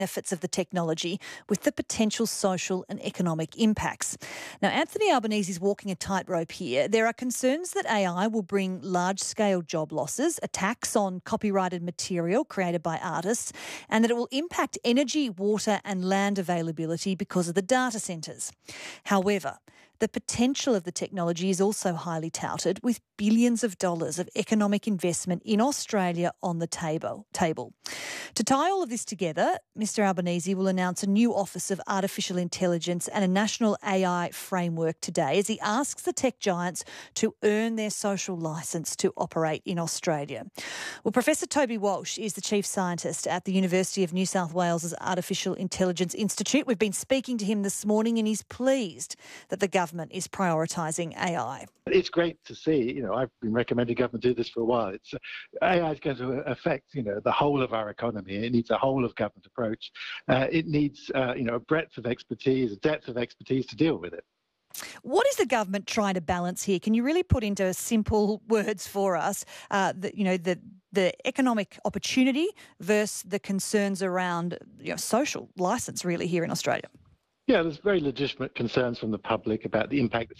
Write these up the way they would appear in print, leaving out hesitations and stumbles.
benefits of the technology with the potential social and economic impacts. Now, Anthony Albanese is walking a tightrope here. There are concerns that AI will bring large-scale job losses, attacks on copyrighted material created by artists, and that it will impact energy, water and land availability because of the data centres. However, the potential of the technology is also highly touted, with billions of dollars of economic investment in Australia on the table. To tie all of this together, Mr Albanese will announce a new Office of Artificial Intelligence and a national AI framework today as he asks the tech giants to earn their social licence to operate in Australia. Well, Professor Toby Walsh is the Chief Scientist at the University of New South Wales' Artificial Intelligence Institute. We've been speaking to him this morning and he's pleased that the government is prioritising AI. It's great to see. I've been recommending government do this for a while. AI is going to affect, the whole of our economy. It needs a whole of government approach. It needs, a breadth of expertise, a depth of expertise to deal with it. What is the government trying to balance here? Can you really put into simple words for us, the economic opportunity versus the concerns around social licence really here in Australia? Yeah, there's very legitimate concerns from the public about the impact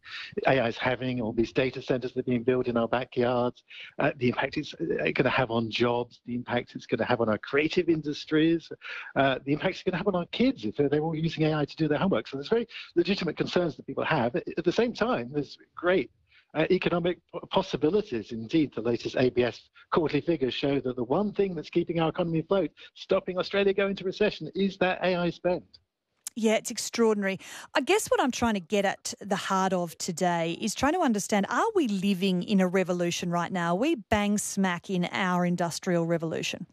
AI is having, all these data centres that are being built in our backyards, the impact it's going to have on jobs, the impact it's going to have on our creative industries, the impact it's going to have on our kids if they're all using AI to do their homework. So there's very legitimate concerns that people have. At the same time, there's great economic possibilities. Indeed, the latest ABS quarterly figures show that the one thing that's keeping our economy afloat, stopping Australia going into recession, is that AI spend. Yeah, it's extraordinary. I guess what I'm trying to get at the heart of today is trying to understand, are we living in a revolution right now? Are we bang smack in our industrial revolution?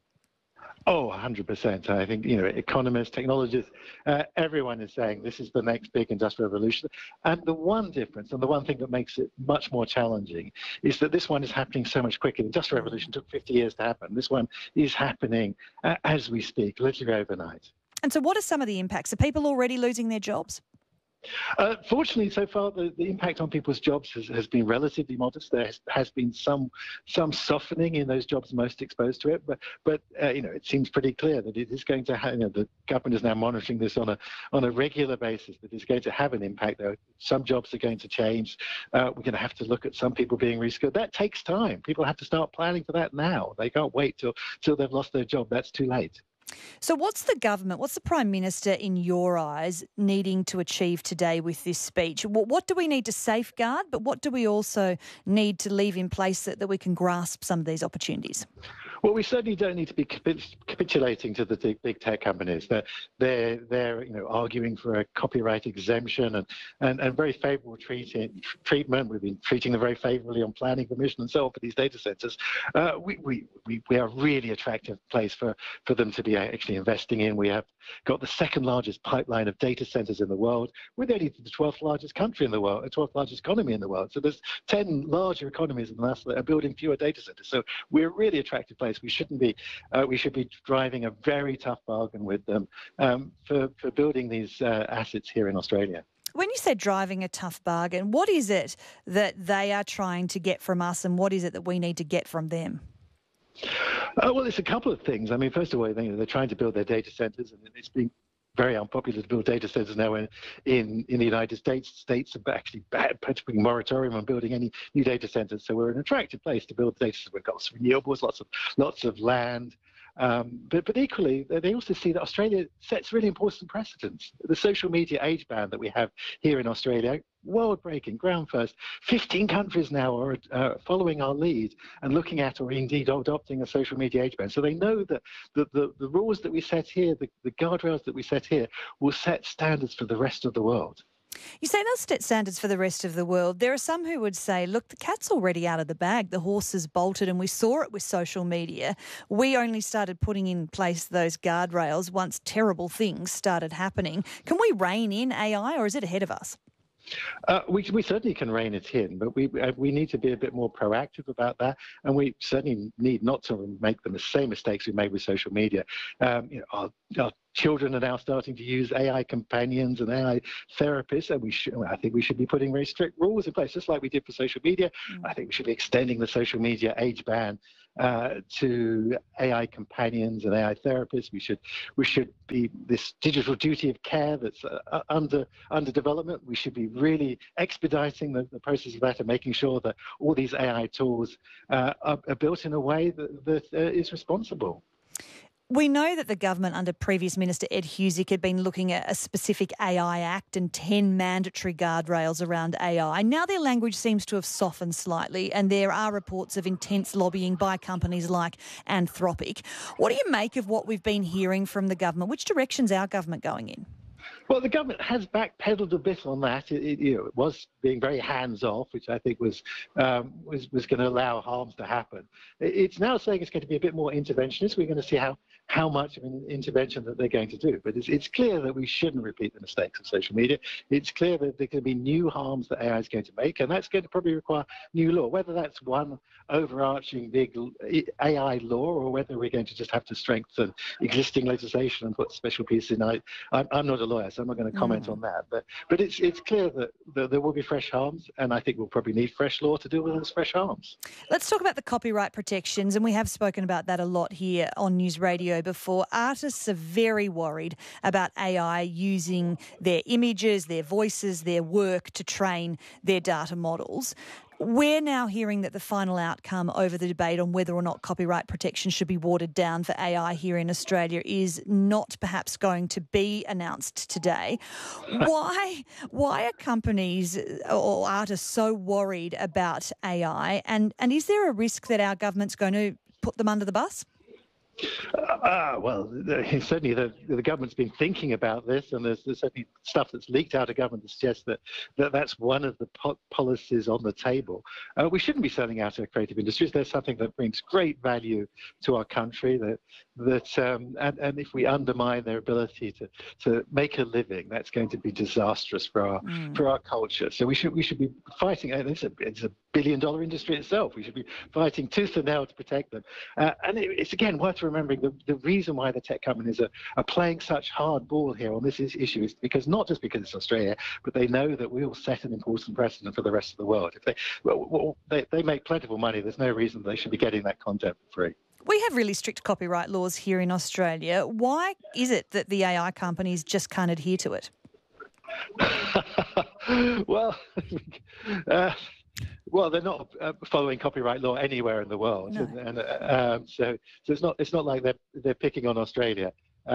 Oh, 100%. I think, economists, technologists, everyone is saying this is the next big industrial revolution. And the one difference and the one thing that makes it much more challenging is that this one is happening so much quicker. The industrial revolution took 50 years to happen. This one is happening as we speak, literally overnight. And so what are some of the impacts? Are people already losing their jobs? Fortunately, so far, the impact on people's jobs has been relatively modest. There has been some softening in those jobs most exposed to it, but it seems pretty clear that it is going to have. The government is now monitoring this on a regular basis. That it's going to have an impact. Though some jobs are going to change. We're going to have to look at some people being reskilled. That takes time. People have to start planning for that now. They can't wait till they've lost their job. That's too late. So what's the Prime Minister, in your eyes, needing to achieve today with this speech? What do we need to safeguard, but what do we also need to leave in place that we can grasp some of these opportunities? Well, we certainly don't need to be capitulating to the big tech companies. They're arguing for a copyright exemption and very favourable treatment. We've been treating them very favourably on planning permission and so on for these data centres. We are a really attractive place for them to be actually investing in. We have got the second largest pipeline of data centres in the world. We're only the 12th largest country in the world, the 12th largest economy in the world. So there's 10 larger economies than us that are building fewer data centres. So we're a really attractive place. We shouldn't be. We should be driving a very tough bargain with them for building these assets here in Australia. When you say driving a tough bargain, what is it that they are trying to get from us, and what is it that we need to get from them? Well, it's a couple of things. I mean, first of all, they're trying to build their data centres, and it's been very unpopular to build data centres now in the United States. States are actually putting a moratorium on building any new data centres. So we're an attractive place to build data centres. We've got renewables, lots of land. But equally, they also see that Australia sets really important precedents. The social media age ban that we have here in Australia, world-breaking, ground first. 15 countries now are following our lead and looking at or indeed adopting a social media age ban. So they know that the rules that we set here, the guardrails that we set here, will set standards for the rest of the world. You say they'll set standards for the rest of the world. There are some who would say, look, the cat's already out of the bag. The horse has bolted, and we saw it with social media. We only started putting in place those guardrails once terrible things started happening. Can we rein in AI, or is it ahead of us? We certainly can rein it in, but we need to be a bit more proactive about that, and we certainly need not to make the same mistakes we made with social media. Our children are now starting to use AI companions and AI therapists, and I think we should be putting very strict rules in place, just like we did for social media. I think we should be extending the social media age ban to AI companions and AI therapists. We should be this digital duty of care that's under development. We should be really expediting the process of that and making sure that all these AI tools are built in a way that is responsible. We know that the government under previous Minister Ed Husic had been looking at a specific AI Act and 10 mandatory guardrails around AI. Now their language seems to have softened slightly, and there are reports of intense lobbying by companies like Anthropic. What do you make of what we've been hearing from the government? Which direction's our government going in? Well, the government has backpedaled a bit on that. It was being very hands-off, which I think was going to allow harms to happen. It's now saying it's going to be a bit more interventionist. We're going to see how much of an intervention that they're going to do. But it's clear that we shouldn't repeat the mistakes of social media. It's clear that there could be new harms that AI is going to make, and that's going to probably require new law, whether that's one overarching big AI law or whether we're going to just have to strengthen existing legislation and put special pieces in. I'm not a lawyer, so I'm not going to comment on that. But it's clear that there will be fresh harms, and I think we'll probably need fresh law to deal with those fresh harms. Let's talk about the copyright protections, and we have spoken about that a lot here on News Radio before. Artists are very worried about AI using their images, their voices, their work to train their data models. We're now hearing that the final outcome over the debate on whether or not copyright protection should be watered down for AI here in Australia is not perhaps going to be announced today. Why are companies or artists so worried about AI? And is there a risk that our government's going to put them under the bus? Well, certainly the government's been thinking about this, and there's certainly stuff that's leaked out of government that suggests that's one of the policies on the table. We shouldn't be selling out our creative industries. There's something that brings great value to our country, and if we undermine their ability to make a living, that's going to be disastrous for our culture. So we should be fighting. It's a $1 billion industry itself. We should be fighting tooth and nail to protect them. And it's again worth remembering the reason why the tech companies are playing such hardball here on this issue is because not just because it's Australia, but they know that we will set an important precedent for the rest of the world. If they make plentiful money, there's no reason they should be getting that content for free. We have really strict copyright laws here in Australia. Why is it that the AI companies just can't adhere to it? Well, they're not following copyright law anywhere in the world, no. and so it's not like they're picking on Australia.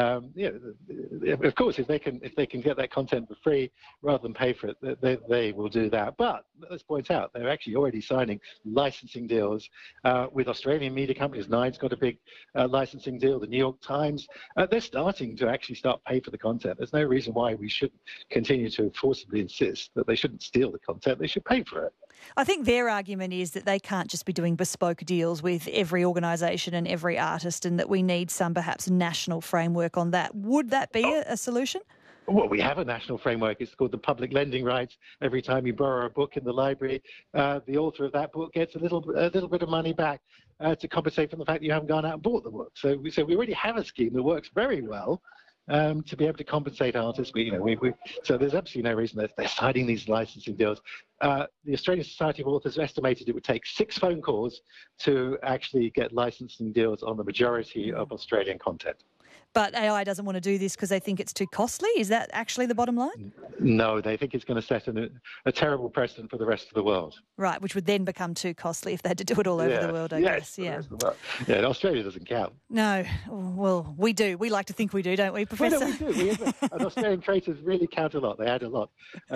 Of course, if they can get that content for free rather than pay for it, they will do that. But let's point out they're actually already signing licensing deals with Australian media companies. Nine's got a big licensing deal. The New York Times, they're starting to actually pay for the content. There's no reason why we shouldn't continue to forcibly insist that they shouldn't steal the content. They should pay for it. I think their argument is that they can't just be doing bespoke deals with every organisation and every artist, and that we need some perhaps national framework on that. Would that be a solution? Well, we have a national framework. It's called the public lending rights. Every time you borrow a book in the library, the author of that book gets a little bit of money back to compensate for the fact that you haven't gone out and bought the book. So we already have a scheme that works very well. To be able to compensate artists, so there's absolutely no reason that they're signing these licensing deals. The Australian Society of Authors estimated it would take 6 phone calls to actually get licensing deals on the majority of Australian content. But AI doesn't want to do this because they think it's too costly? Is that actually the bottom line? No, they think it's going to set a terrible precedent for the rest of the world. Right, which would then become too costly if they had to do it all over the world, I guess. Yeah, Australia doesn't count. No, well, we do. We like to think we do, don't we, Professor? Well, no, we do. And Australian creators really count a lot. They add a lot.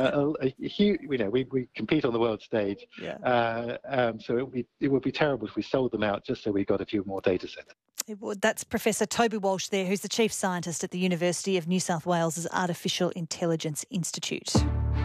We compete on the world stage. Yeah. So it would be terrible if we sold them out just so we got a few more data sets. It would. That's Professor Toby Walsh there, who's the Chief Scientist at the University of New South Wales' Artificial Intelligence Institute.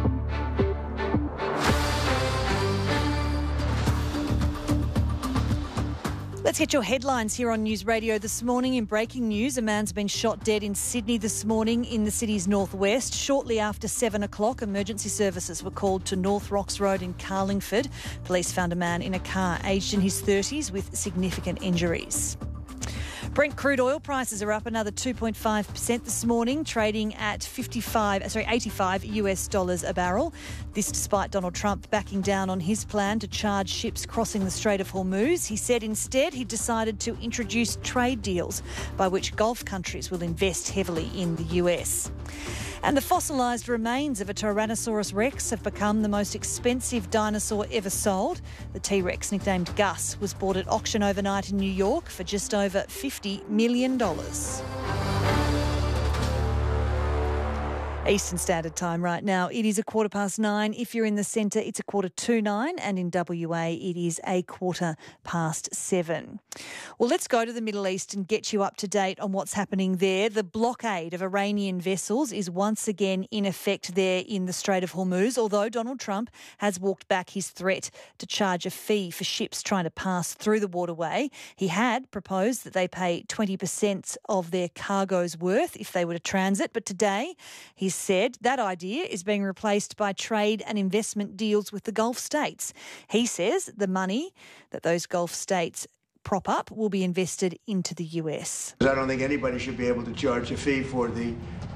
Let's get your headlines here on News Radio this morning. In breaking news, a man's been shot dead in Sydney this morning in the city's northwest. Shortly after 7 o'clock, emergency services were called to North Rocks Road in Carlingford. Police found a man in a car aged in his 30s with significant injuries. Brent crude oil prices are up another 2.5% this morning, trading at 85 US dollars a barrel. This despite Donald Trump backing down on his plan to charge ships crossing the Strait of Hormuz. He said instead he decided to introduce trade deals by which Gulf countries will invest heavily in the US. And the fossilised remains of a Tyrannosaurus Rex have become the most expensive dinosaur ever sold. The T-Rex, nicknamed Gus, was bought at auction overnight in New York for just over $50 million. Eastern Standard Time right now. It is 9:15. If you're in the centre, it's 9:45, and in WA it is 7:15. Well, let's go to the Middle East and get you up to date on what's happening there. The blockade of Iranian vessels is once again in effect there in the Strait of Hormuz, although Donald Trump has walked back his threat to charge a fee for ships trying to pass through the waterway. He had proposed that they pay 20% of their cargo's worth if they were to transit, but today he's said that idea is being replaced by trade and investment deals with the Gulf states. He says the money that those Gulf states prop up will be invested into the US. I don't think anybody should be able to charge a fee for the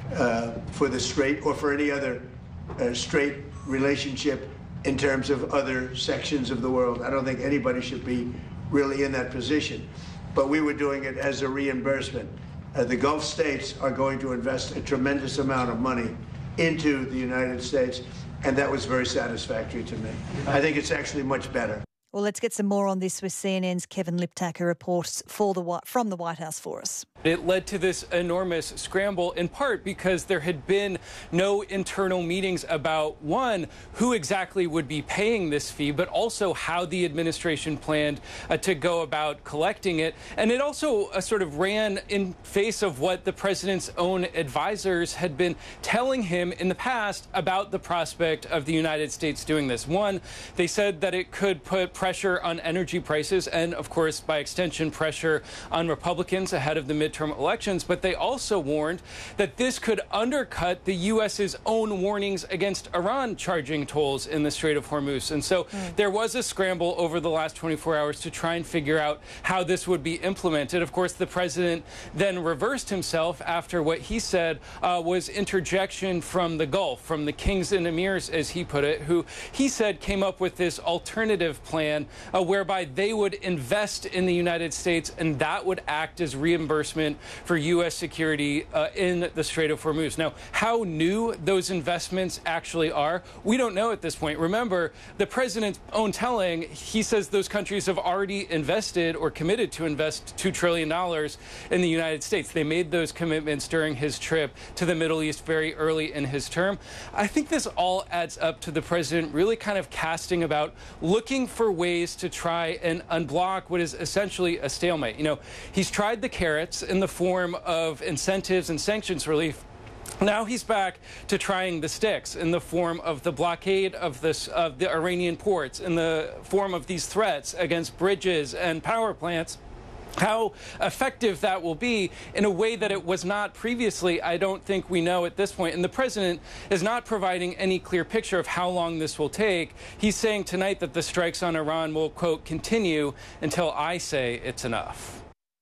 strait or for any other strait relationship in terms of other sections of the world. I don't think anybody should be really in that position. But we were doing it as a reimbursement. The Gulf states are going to invest a tremendous amount of money into the United States, and that was very satisfactory to me. I think it's actually much better. Well, let's get some more on this with CNN's Kevin Liptak, who reports from the White House for us. It led to this enormous scramble, in part because there had been no internal meetings about, one, who exactly would be paying this fee, but also how the administration planned to go about collecting it. And it also sort of ran in face of what the president's own advisors had been telling him in the past about the prospect of the United States doing this. One, they said that it could put pressure on energy prices and, of course, by extension, pressure on Republicans ahead of the midterm elections, but they also warned that this could undercut the U.S.'s own warnings against Iran charging tolls in the Strait of Hormuz. And so there was a scramble over the last 24 hours to try and figure out how this would be implemented. Of course, the president then reversed himself after what he said was interjection from the Gulf, from the kings and emirs, as he put it, who he said came up with this alternative plan whereby they would invest in the United States and that would act as reimbursement for U.S. security in the Strait of Hormuz. Now, how new those investments actually are, we don't know at this point. Remember, the president's own telling, he says those countries have already invested or committed to invest $2 trillion in the United States. They made those commitments during his trip to the Middle East very early in his term. I think this all adds up to the president really kind of casting about, looking for ways to try and unblock what is essentially a stalemate. You know, he's tried the carrots in the form of incentives and sanctions relief. Now he's back to trying the sticks in the form of the blockade of the Iranian ports, in the form of these threats against bridges and power plants. How effective that will be in a way that it was not previously, I don't think we know at this point. And the president is not providing any clear picture of how long this will take. He's saying tonight that the strikes on Iran will, quote, continue until I say it's enough.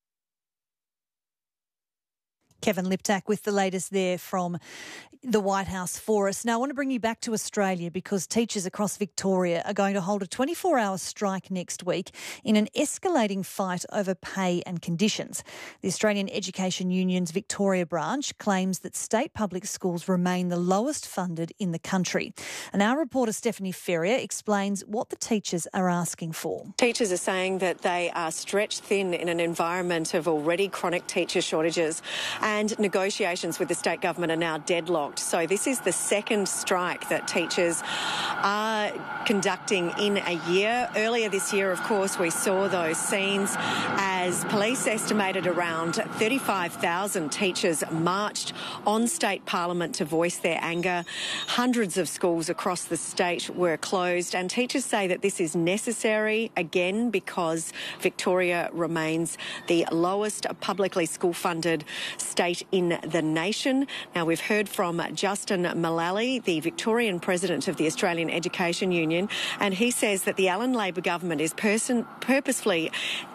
Kevin Liptak with the latest there from the White House for us. Now, I want to bring you back to Australia because teachers across Victoria are going to hold a 24-hour strike next week in an escalating fight over pay and conditions. The Australian Education Union's Victoria branch claims that state public schools remain the lowest funded in the country. And our reporter Stephanie Ferrier explains what the teachers are asking for. Teachers are saying that they are stretched thin in an environment of already chronic teacher shortages, and negotiations with the state government are now deadlocked. So this is the second strike that teachers are conducting in a year. Earlier this year, of course, we saw those scenes as police estimated around 35,000 teachers marched on state parliament to voice their anger. Hundreds of schools across the state were closed, and teachers say that this is necessary, again, because Victoria remains the lowest publicly school-funded state in the nation. Now, we've heard from Justin Mullally, the Victorian president of the Australian Education Union, and he says that the Allen Labor government is purposefully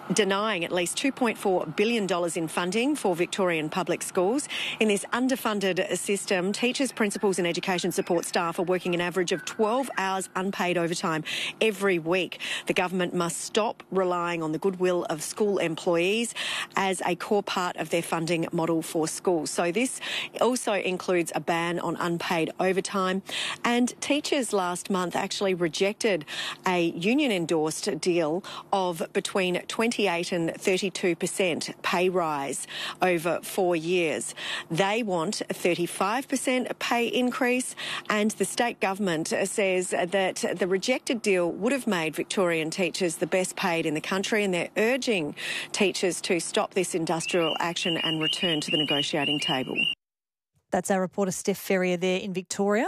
denying at least $2.4 billion in funding for Victorian public schools. In this underfunded system, teachers, principals and education support staff are working an average of 12 hours unpaid overtime every week. The government must stop relying on the goodwill of school employees as a core part of their funding model for schools. So this also includes a ban on unpaid overtime. And teachers last month actually rejected a union-endorsed deal of between 28 and 32% pay rise over 4 years. They want a 35% pay increase, and the state government says that the rejected deal would have made Victorian teachers the best paid in the country, and they're urging teachers to stop this industrial action and return to the negotiating table. That's our reporter Steph Ferrier there in Victoria.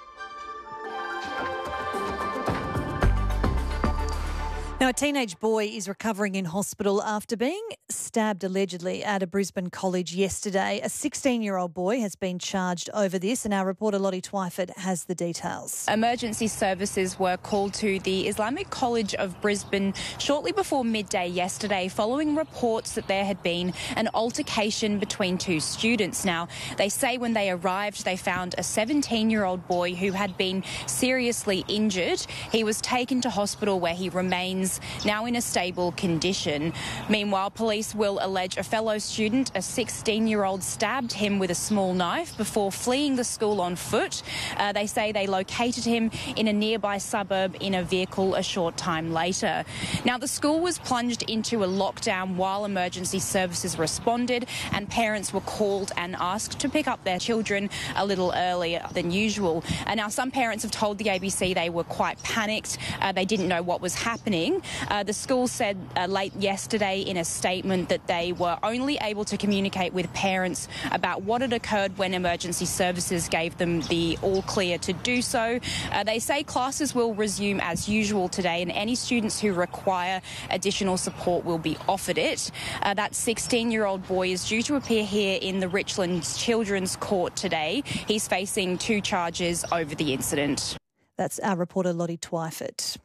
Now, a teenage boy is recovering in hospital after being stabbed allegedly at a Brisbane college yesterday. A 16-year-old boy has been charged over this, and our reporter Lottie Twyford has the details. Emergency services were called to the Islamic College of Brisbane shortly before midday yesterday following reports that there had been an altercation between two students. Now, they say when they arrived, they found a 17-year-old boy who had been seriously injured. He was taken to hospital where he remains now in a stable condition. Meanwhile, police will allege a fellow student, a 16-year-old, stabbed him with a small knife before fleeing the school on foot. They say they located him in a nearby suburb in a vehicle a short time later. Now, the school was plunged into a lockdown while emergency services responded, and parents were called and asked to pick up their children a little earlier than usual. And now some parents have told the ABC they were quite panicked. They didn't know what was happening. The school said late yesterday in a statement that they were only able to communicate with parents about what had occurred when emergency services gave them the all clear to do so. They say classes will resume as usual today, and any students who require additional support will be offered it. That 16-year-old boy is due to appear here in the Richland Children's Court today. He's facing 2 charges over the incident. That's our reporter Lottie Twyford.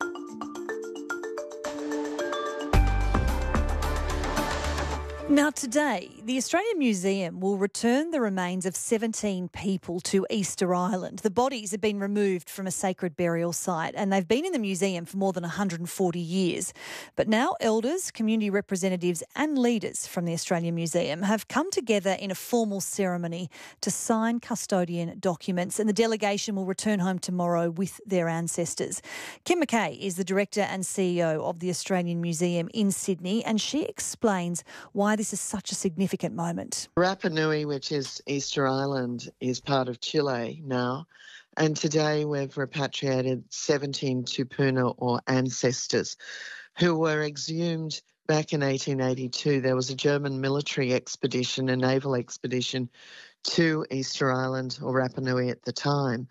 Now today, the Australian Museum will return the remains of 17 people to Easter Island. The bodies have been removed from a sacred burial site and they've been in the museum for more than 140 years. But now elders, community representatives and leaders from the Australian Museum have come together in a formal ceremony to sign custodian documents, and the delegation will return home tomorrow with their ancestors. Kim McKay is the Director and CEO of the Australian Museum in Sydney, and she explains why this is such a significant moment. Rapa Nui, which is Easter Island, is part of Chile now. And today we've repatriated 17 Tupuna, or ancestors, who were exhumed back in 1882. There was a German military expedition, a naval expedition, to Easter Island, or Rapa Nui at the time.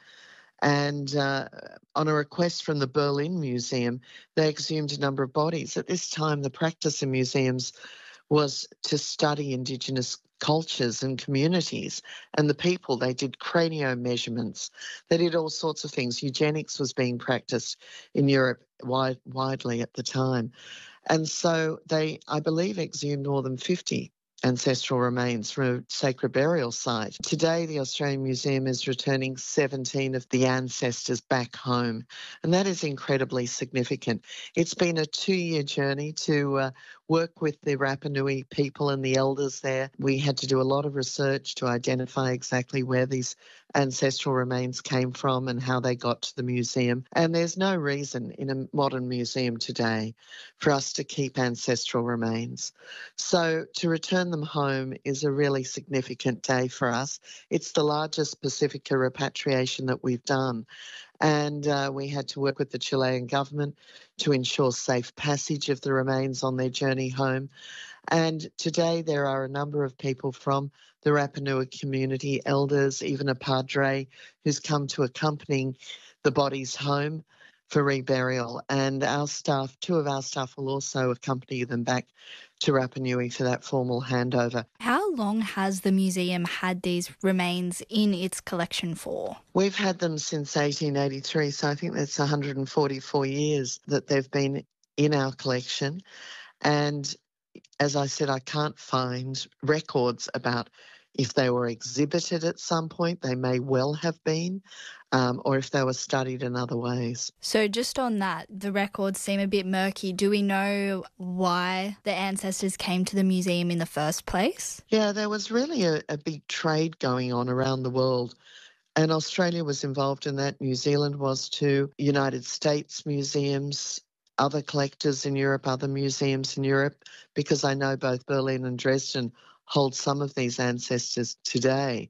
And on a request from the Berlin Museum, they exhumed a number of bodies. At this time, the practice in museums was to study Indigenous cultures and communities and the people. They did cranio measurements. They did all sorts of things. Eugenics was being practiced in Europe widely at the time. And so they, I believe, exhumed more than 50 ancestral remains from a sacred burial site. Today, the Australian Museum is returning 17 of the ancestors back home, and that is incredibly significant. It's been a 2-year journey to work with the Rapa Nui people and the elders there. We had to do a lot of research to identify exactly where these ancestral remains came from and how they got to the museum. And there's no reason in a modern museum today for us to keep ancestral remains. So to return them home is a really significant day for us. It's the largest Pacifica repatriation that we've done. And we had to work with the Chilean government to ensure safe passage of the remains on their journey home. And today there are a number of people from the Rapa Nui community, elders, even a padre who's come to accompany the bodies home for reburial. And our staff, 2 of our staff, will also accompany them back to Rapa Nui for that formal handover. How long has the museum had these remains in its collection for? We've had them since 1883, so I think that's 144 years that they've been in our collection. And as I said, I can't find records about if they were exhibited at some point. They may well have been, or if they were studied in other ways. So just on that, the records seem a bit murky. Do we know why the ancestors came to the museum in the first place? Yeah, there was really a big trade going on around the world. And Australia was involved in that. New Zealand was too. United States museums, other collectors in Europe, other museums in Europe, because I know both Berlin and Dresden hold some of these ancestors today.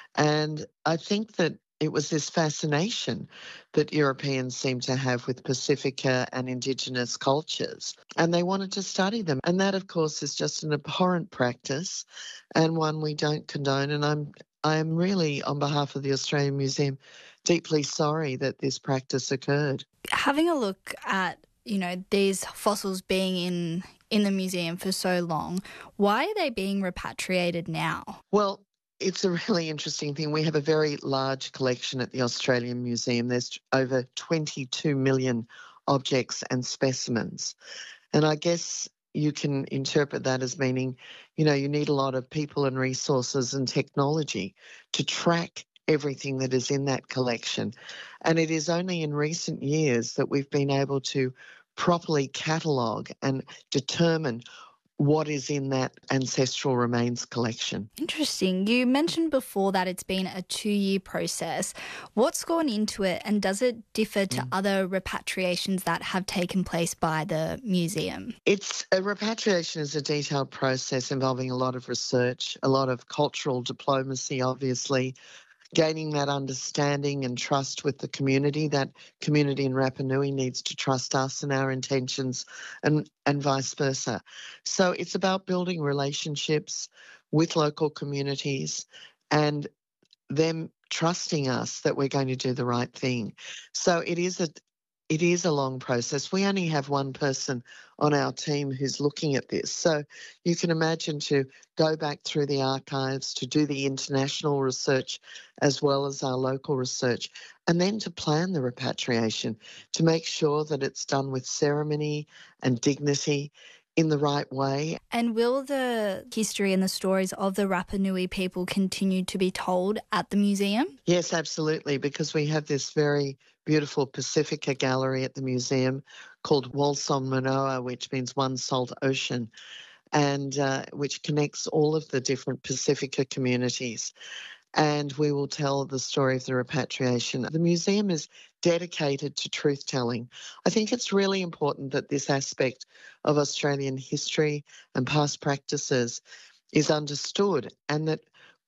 And I think that it was this fascination that Europeans seem to have with Pacifica and Indigenous cultures, and they wanted to study them. And that, of course, is just an abhorrent practice and one we don't condone. And I am really, on behalf of the Australian Museum, deeply sorry that this practice occurred. Having a look at, these fossils being in the museum for so long, why are they being repatriated now? Well, it's a really interesting thing. We have a very large collection at the Australian Museum. There's over 22 million objects and specimens. And I guess you can interpret that as meaning, you need a lot of people and resources and technology to track everything that is in that collection. And it is only in recent years that we've been able to properly catalogue and determine what is in that ancestral remains collection. Interesting. You mentioned before that it's been a 2-year process. What's gone into it, and does it differ to other repatriations that have taken place by the museum? A repatriation is a detailed process involving a lot of research, a lot of cultural diplomacy, obviously, gaining that understanding and trust with the community. That community in Rapa Nui needs to trust us and our intentions, and vice versa. So it's about building relationships with local communities and them trusting us that we're going to do the right thing. So it is a long process. We only have one person on our team who's looking at this. So you can imagine to go back through the archives, to do the international research as well as our local research, and then to plan the repatriation, to make sure that it's done with ceremony and dignity in the right way. And will the history and the stories of the Rapa Nui people continue to be told at the museum? Yes, absolutely, because we have this very beautiful Pacifica gallery at the museum called Walson Manoa, which means one salt ocean, and which connects all of the different Pacifica communities. And we will tell the story of the repatriation. The museum is dedicated to truth-telling. I think it's really important that this aspect of Australian history and past practices is understood, and that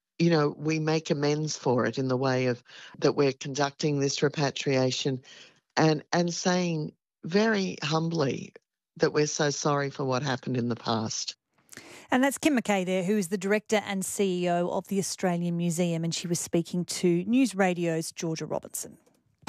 we make amends for it in the way of that we're conducting this repatriation and saying very humbly that we're so sorry for what happened in the past. And that's Kim McKay there, who is the Director and CEO of the Australian Museum, and she was speaking to News Radio's Georgia Robinson.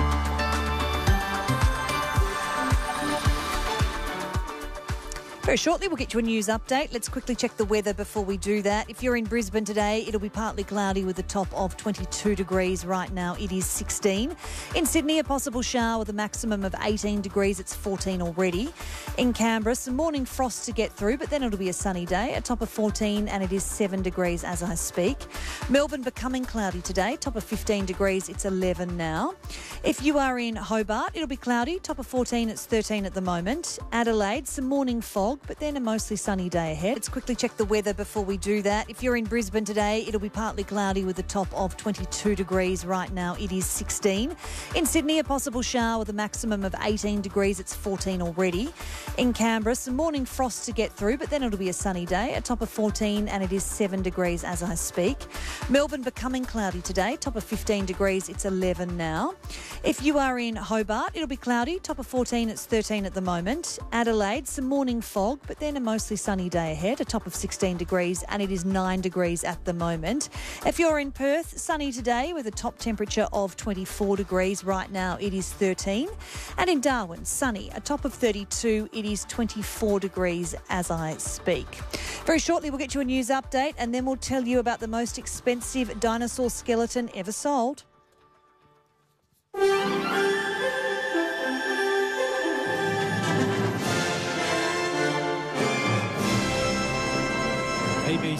Very shortly, we'll get you a news update. Let's quickly check the weather before we do that. If you're in Brisbane today, it'll be partly cloudy with a top of 22 degrees. Right now, it is 16. In Sydney, a possible shower with a maximum of 18 degrees. It's 14 already. In Canberra, some morning frost to get through, but then it'll be a sunny day, a top of 14, and it is 7 degrees as I speak. Melbourne becoming cloudy today, top of 15 degrees. It's 11 now. If you are in Hobart, it'll be cloudy, top of 14. It's 13 at the moment. Adelaide, some morning fog, but then a mostly sunny day ahead. Let's quickly check the weather before we do that. If you're in Brisbane today, it'll be partly cloudy with a top of 22 degrees. Right now, it is 16. In Sydney, a possible shower with a maximum of 18 degrees. It's 14 already. In Canberra, some morning frost to get through, but then it'll be a sunny day, a top of 14, and it is 7 degrees as I speak. Melbourne becoming cloudy today, top of 15 degrees. It's 11 now. If you are in Hobart, it'll be cloudy, top of 14. It's 13 at the moment. Adelaide, some morning fog, but then a mostly sunny day ahead, a top of 16 degrees, and it is 9 degrees at the moment. If you're in Perth, sunny today with a top temperature of 24 degrees. Right now, it is 13. And in Darwin, sunny, a top of 32. It is 24 degrees as I speak. Very shortly, we'll get you a news update, and then we'll tell you about the most expensive dinosaur skeleton ever sold.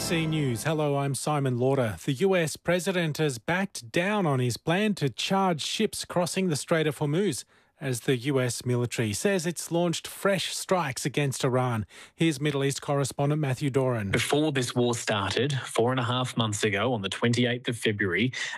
ABC News. Hello, I'm Simon Lauder. The US president has backed down on his plan to charge ships crossing the Strait of Hormuz as the US military says it's launched fresh strikes against Iran. Here's Middle East correspondent Matthew Doran. Before this war started, 4.5 months ago on the 28th of February,